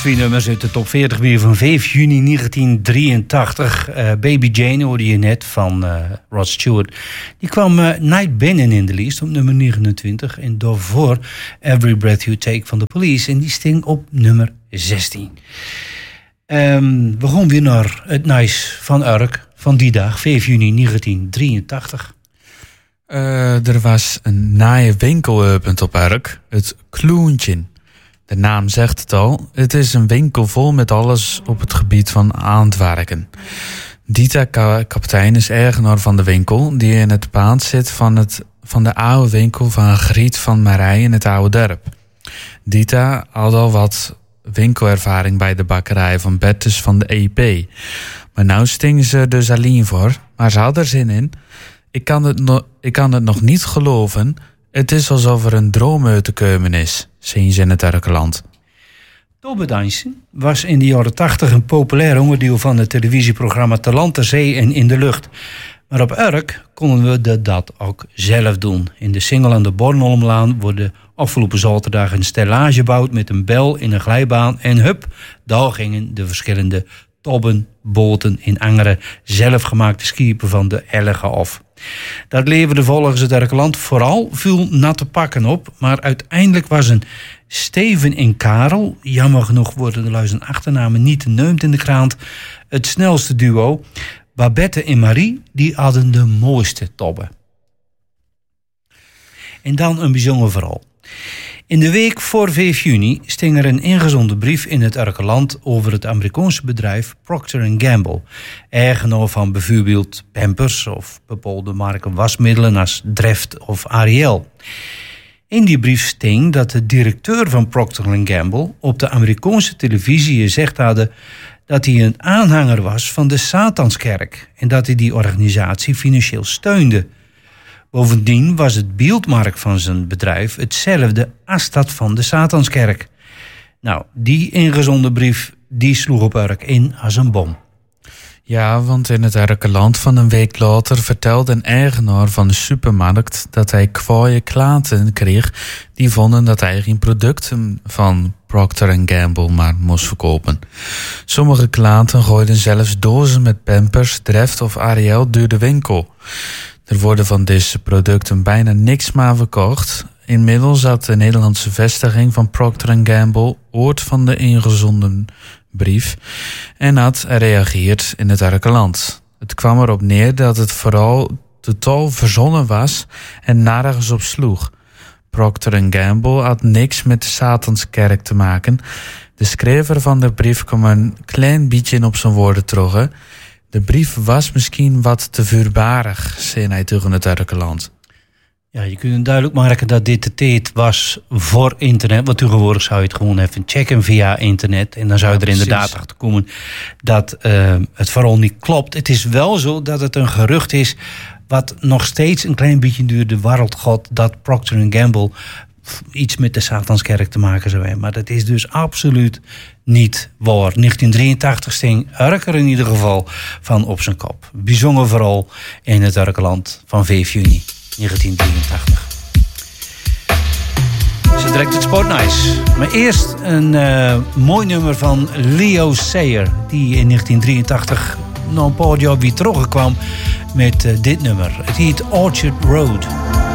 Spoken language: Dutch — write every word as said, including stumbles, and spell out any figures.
Twee nummers uit de top veertig weer van vijf juni negentien drieëntachtig. Uh, Baby Jane hoorde je net van uh, Rod Stewart. Die kwam uh, Night binnen in de lijst op nummer negenentwintig. En daarvoor Every Breath You Take van The Police. En die sting op nummer zestien. Um, we gaan weer naar het nice van Urk van die dag, vijf juni negentien drieëntachtig. Uh, er was een naaie winkelpunt op Urk, het Kloentje. De naam zegt het al, het is een winkel vol met alles op het gebied van handwerken. Dita Kaptein is eigenaar van de winkel, die in het pand zit van, het, van de oude winkel van Griet van Marij in het oude dorp. Dita had al wat winkelervaring bij de bakkerij van Bertus van de E P. Maar nou stingen ze dus alleen voor, maar ze had er zin in. Ik kan het, no- ik kan het nog niet geloven. Het is alsof er een droom uit te komen is, zien ze in het Urkeland. Tobbedansen was in de jaren tachtig een populair onderdeel van het televisieprogramma Te land, ter zee en in de lucht. Maar op Urk konden we de, dat ook zelf doen. In de Singel aan de Bornholmlaan wordt de afgelopen zaterdag een stellage gebouwd met een bel in een glijbaan. En hup, daar gingen de verschillende tobben, boten in Angeren zelfgemaakte schepen van de Elge af. Dat leverde volgens het Urkeland vooral veel natte pakken op, maar uiteindelijk was een Steven en Karel, jammer genoeg worden de luizen achternamen niet genoemd in de krant, het snelste duo. Babette en Marie, die hadden de mooiste tobben. En dan een bijzonder verhaal. In de week voor vijf juni sting er een ingezonden brief in het Urkeland over het Amerikaanse bedrijf Procter en Gamble. Eigenaar van bijvoorbeeld Pampers of bepaalde merken wasmiddelen als Dreft of Ariel. In die brief sting dat de directeur van Procter en Gamble op de Amerikaanse televisie gezegd hadden dat hij een aanhanger was van de Satanskerk en dat hij die organisatie financieel steunde. Bovendien was het beeldmerk van zijn bedrijf hetzelfde als dat van de Satanskerk. Nou, die ingezonden brief die sloeg op Urk in als een bom. Ja, want in het Urkeland van een week later vertelde een eigenaar van de supermarkt dat hij kwaaie klanten kreeg die vonden dat hij geen producten van Procter en Gamble maar moest verkopen. Sommige klanten gooiden zelfs dozen met Pampers, Dreft of Ariel door de winkel. Er worden van deze producten bijna niks meer verkocht. Inmiddels had de Nederlandse vestiging van Procter en Gamble oord van de ingezonden brief en had gereageerd in het Urkeland. Het kwam erop neer dat het vooral totaal verzonnen was en nergens op sloeg. Procter en Gamble had niks met de Satanskerk te maken. De schrijver van de brief kwam een klein beetje in op zijn woorden terug. De brief was misschien wat te vuurbarig, zei hij tegen het Urkeland. Ja, je kunt duidelijk maken dat dit de tijd was voor internet. Want tegenwoordig zou je het gewoon even checken via internet. En dan zou je ja, er inderdaad precies achter komen dat uh, het vooral niet klopt. Het is wel zo dat het een gerucht is wat nog steeds een klein beetje door de wereld gaat, dat Procter en Gamble iets met de Satanskerk te maken zou hebben. Maar dat is dus absoluut niet waar. negentien drieëntachtig sting Urk er in ieder geval van op zijn kop. Bijzonder vooral in het Urkeland van vijf juni negentien drieëntachtig. Ze direct het Sport Nice. Maar eerst een uh, mooi nummer van Leo Sayer, die in negentien drieëntachtig nog een paar jaar weer terugkwam met uh, dit nummer. Het heet Orchard Road.